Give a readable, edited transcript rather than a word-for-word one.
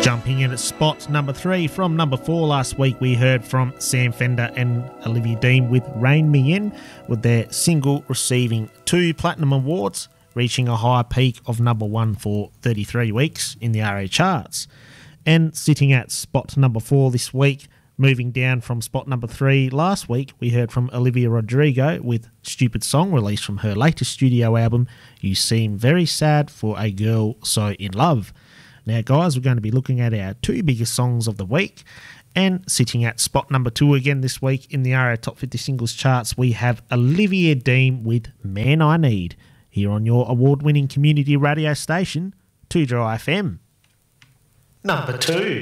Jumping in at spot number 3 from number 4 last week, we heard from Sam Fender and Olivia Dean with Rein Me In, with their single receiving 2 Platinum Awards, reaching a high peak of number 1 for 33 weeks in the RA charts. And sitting at spot number 4 this week, moving down from spot number 3 last week, we heard from Olivia Rodrigo with Stupid Song, released from her latest studio album, You Seem Very Sad for a Girl So In Love. Now, guys, we're going to be looking at our 2 biggest songs of the week, and sitting at spot number 2 again this week in the RA Top 50 Singles charts, we have Olivia Dean with Man I Need, here on your award-winning community radio station, 2 Dry FM. Number 2.